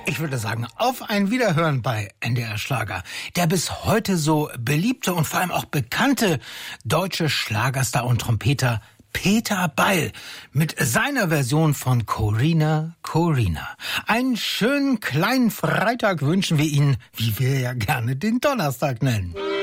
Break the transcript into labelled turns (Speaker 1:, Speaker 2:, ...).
Speaker 1: Ich würde sagen, auf ein Wiederhören bei NDR Schlager. Der bis heute so beliebte und vor allem auch bekannte deutsche Schlagerstar und Trompeter Peter Beil mit seiner Version von Corina, Corina. Einen schönen kleinen Freitag wünschen wir Ihnen, wie wir ja gerne den Donnerstag nennen.